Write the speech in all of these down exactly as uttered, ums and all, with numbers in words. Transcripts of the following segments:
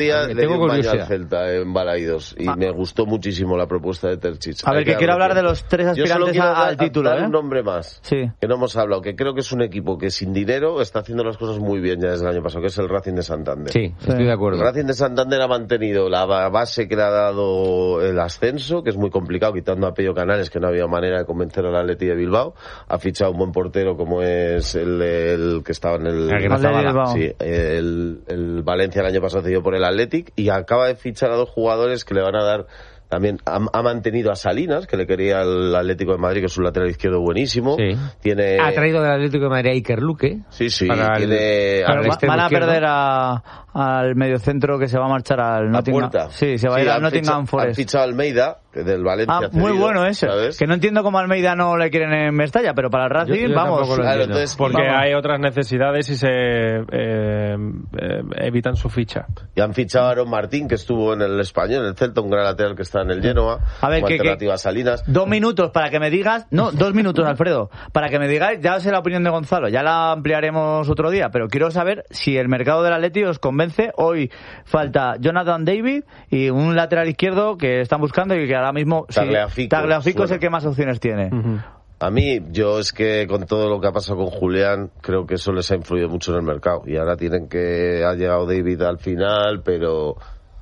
Le dio un baño al Celta en Balaidos y ah. me gustó muchísimo la propuesta de Terzic. A ver, que, que quiero hablar de los tres aspirantes a, al título. Dar ¿eh? un nombre más, sí. que no hemos hablado, que creo que es un equipo que sin dinero está haciendo las cosas muy bien ya desde el año pasado, que es el Racing de Santander. Sí, sí. estoy de acuerdo. El Racing de Santander ha mantenido la base que le ha dado el ascenso, que es muy complicado, quitando a Pello Canales, que no había manera de convencer al Atleti de Bilbao. Ha fichado un buen portero como es el, el que estaba en el... El, el, sí, el, el Valencia el año pasado cedido por el Athletic, y acaba de fichar a dos jugadores que le van a dar también. Ha, ha mantenido a Salinas, que le quería el Atlético de Madrid, que es un lateral izquierdo buenísimo. Sí. Tiene... Ha traído del Atlético de Madrid a Iker Luque. Sí, sí. Para tiene... el, para el van a izquierdo. perder a, al mediocentro que se va a marchar al Nottingham. Sí, se va sí, a ir al Nottingham Forest. Han fichado a Almeida, del Valencia. Ah, muy cedido, bueno ese. ¿Sabes? Que no entiendo cómo Almeida no le quieren en Mestalla, pero para el Racing, yo, yo vamos. Claro, entonces, porque vamos. Hay otras necesidades y se eh, eh, evitan su ficha. Y han fichado a Aaron Martín, que estuvo en el Español, en el Celta, un gran lateral que está en el Genoa. A ver, que, alternativa a Salinas. Dos minutos para que me digas, no, dos minutos, Alfredo, para que me digáis, ya sé la opinión de Gonzalo, ya la ampliaremos otro día, pero quiero saber si el mercado del Atleti os convence. Hoy falta Jonathan David y un lateral izquierdo que están buscando y que ahora mismo Tagliafico, sí, Tagliafico es el que más opciones tiene. Uh-huh. A mí, yo es que con todo lo que ha pasado con Julián, creo que eso les ha influido mucho en el mercado. Y ahora tienen que... Ha llegado David al final, pero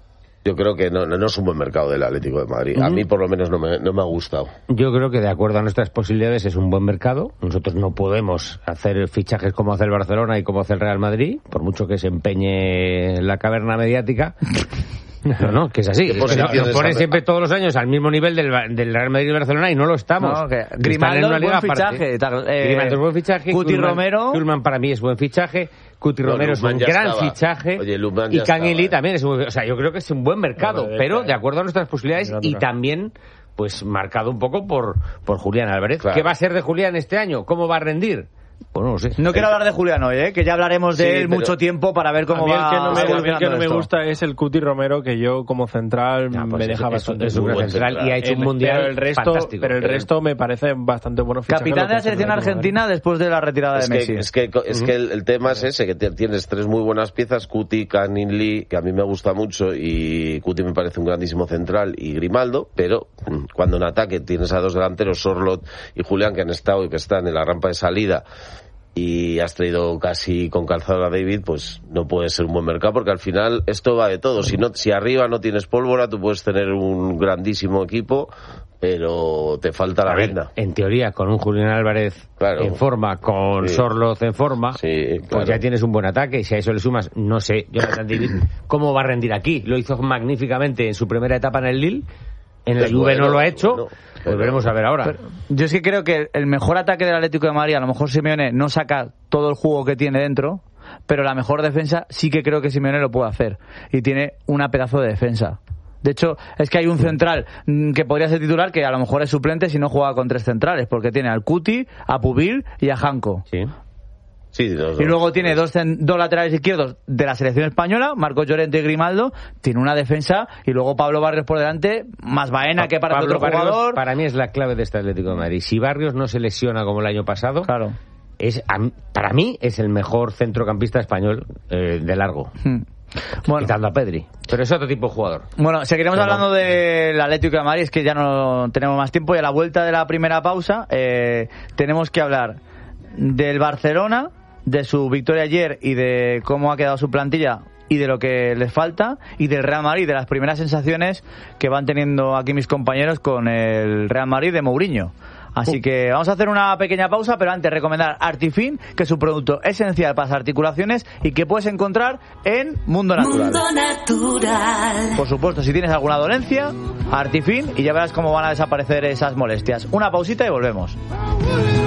yo creo que no, no es un buen mercado del Atlético de Madrid. Uh-huh. A mí, por lo menos, no me, no me ha gustado. Yo creo que, de acuerdo a nuestras posibilidades, es un buen mercado. Nosotros no podemos hacer fichajes como hace el Barcelona y como hace el Real Madrid, por mucho que se empeñe en la caverna mediática. No, no, que es así. Nos ponen siempre todos los años al mismo nivel del, del Real Madrid y Barcelona y no lo estamos. No, okay. Grimaldo es buen fichaje. Eh, Grimaldo es buen fichaje. Cuti Koolman, Romero. Koolman para mí es buen fichaje. Cuti no, Romero Luzman es un gran estaba. fichaje. Oye, y Canguilí eh. también es un... O sea, yo creo que es un buen mercado, no, pero de acuerdo a nuestras posibilidades y también pues marcado un poco por, por Julián Álvarez. Claro. ¿Qué va a ser de Julián este año? ¿Cómo va a rendir? Pues no lo sé. No quiero hablar de Julián hoy, ¿eh? Que ya hablaremos de sí, él mucho tiempo para ver cómo va. A mí el que no me, a mí el que no me gusta es el Cuti Romero, que yo como central ya, pues me deja bastante. Es un gran central y ha hecho el, un mundial pero el resto, fantástico. Pero el resto me parece bastante bueno. Capitán de la selección argentina después de la retirada es de Messi. Que, es que, es que el, el tema es ese, que tienes tres muy buenas piezas, Cuti, Canguilí, que a mí me gusta mucho, y Cuti me parece un grandísimo central, y Grimaldo, pero cuando en ataque tienes a dos delanteros, Sorloth y Julián, que han estado y que están en la rampa de salida, y has traído casi con calzado a David, pues no puede ser un buen mercado, porque al final esto va de todo. Si no, si arriba no tienes pólvora, tú puedes tener un grandísimo equipo, pero te falta la venda. En teoría, con un Julián Álvarez claro. en forma, con sí. Sorloth en forma, sí, pues claro. ya tienes un buen ataque. Y si a eso le sumas, no sé, Jonathan David, ¿cómo va a rendir aquí? Lo hizo magníficamente en su primera etapa en el Lille. En la Juve bueno, no lo ha hecho, bueno, pues veremos a ver ahora. Pero yo es que creo que el mejor ataque del Atlético de Madrid, a lo mejor Simeone no saca todo el jugo que tiene dentro, pero la mejor defensa sí que creo que Simeone lo puede hacer. Y tiene una pedazo de defensa. De hecho, es que hay un central que podría ser titular que a lo mejor es suplente si no juega con tres centrales, porque tiene al Cuti, a Pubil y a Janko. Sí. Sí, dos, y luego tiene dos, dos laterales izquierdos de la selección española, Marcos Llorente y Grimaldo. Tiene una defensa y luego Pablo Barrios por delante, más Baena que para Pablo otro Barrios, jugador. Para mí es la clave de este Atlético de Madrid. Si Barrios no se lesiona como el año pasado, claro. es para mí es el mejor centrocampista español eh, de largo. Hmm. Bueno, quitando a Pedri, pero es otro tipo de jugador. Bueno, seguiremos pero hablando no. del Atlético de Madrid, es que ya no tenemos más tiempo, y a la vuelta de la primera pausa eh, tenemos que hablar del Barcelona, de su victoria ayer y de cómo ha quedado su plantilla y de lo que les falta, y del Real Madrid, de las primeras sensaciones que van teniendo aquí mis compañeros con el Real Madrid de Mourinho. Así que vamos a hacer una pequeña pausa, pero antes recomendar Artifin, que es un producto esencial para las articulaciones y que puedes encontrar en Mundo Natural. Mundo Natural. Por supuesto, si tienes alguna dolencia, Artifin, y ya verás cómo van a desaparecer esas molestias. Una pausita y volvemos.